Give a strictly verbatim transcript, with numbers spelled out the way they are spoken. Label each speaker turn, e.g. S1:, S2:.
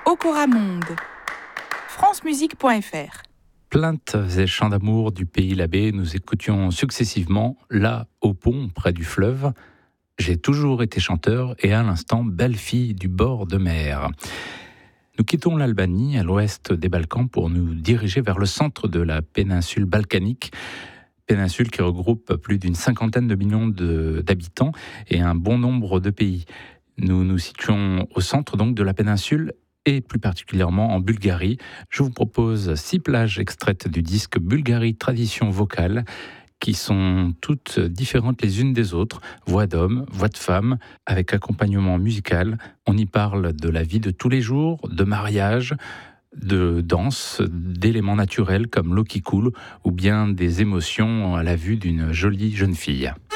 S1: Okora Monde, francemusique point f r.
S2: Plaintes et chants d'amour du pays Labbé, nous écoutions successivement Là, au pont, près du fleuve. J'ai toujours été chanteur et à l'instant, belle fille du bord de mer. Nous quittons l'Albanie, à l'ouest des Balkans, pour nous diriger vers le centre de la péninsule balkanique. Péninsule qui regroupe plus d'une cinquantaine de millions de, d'habitants et un bon nombre de pays. Nous nous situons au centre donc de la péninsule et plus particulièrement en Bulgarie. Je vous propose six plages extraites du disque Bulgarie Tradition Vocale qui sont toutes différentes les unes des autres, voix d'hommes, voix de femmes, avec accompagnement musical. On y parle de la vie de tous les jours, de mariage, de danse, d'éléments naturels comme l'eau qui coule ou bien des émotions à la vue d'une jolie jeune fille.